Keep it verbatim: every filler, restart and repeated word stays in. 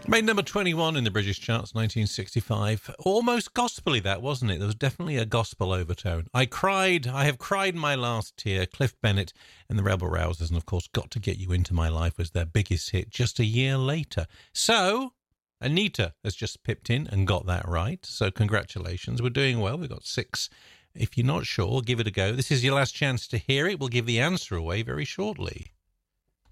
Made number twenty-one in the British charts, nineteen sixty-five. Almost gospel-y, that, wasn't it? There was definitely a gospel overtone. I cried, I have cried my last tear. Cliff Bennett and the Rebel Rousers, and of course, Got to Get You Into My Life was their biggest hit just a year later. So, Anita has just pipped in and got that right. So, congratulations. We're doing well. We've got six. If you're not sure, give it a go. This is your last chance to hear it. We'll give the answer away very shortly.